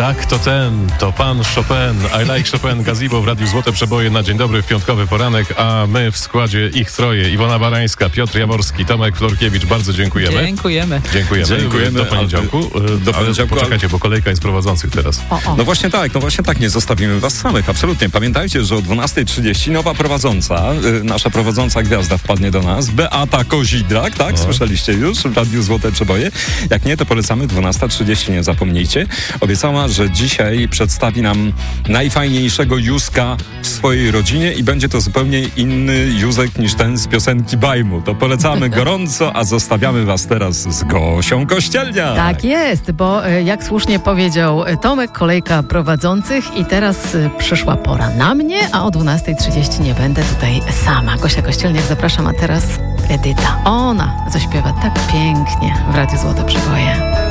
Tak, to pan Chopin. I like Chopin, Gazebo w Radiu Złote Przeboje na dzień dobry w piątkowy poranek, a my w składzie ich troje: Iwona Barańska, Piotr Jaworski, Tomek Florkiewicz. Bardzo dziękujemy. Dziękujemy. Do poniedziałku. Poczekajcie, bo kolejka jest prowadzących teraz. No właśnie tak, nie zostawimy was samych, absolutnie. Pamiętajcie, że o 12:30 nowa prowadząca, nasza prowadząca gwiazda wpadnie do nas, Beata Kozidrak, tak? Słyszeliście już w Radiu Złote Przeboje? Jak nie, to polecamy 12:30, nie zapomnijcie. Obiecała, że dzisiaj przedstawi nam najfajniejszego Józka w swojej rodzinie i będzie to zupełnie inny Józek niż ten z piosenki Bajmu. To polecamy gorąco, a zostawiamy was teraz z Gosią Kościelniak. Tak jest, bo jak słusznie powiedział Tomek, kolejka prowadzących i teraz przyszła pora na mnie, a o 12:30 nie będę tutaj sama. Gosia Kościelniak, zapraszam, a teraz Edyta. Ona zaśpiewa tak pięknie w Radiu Złote Przeboje.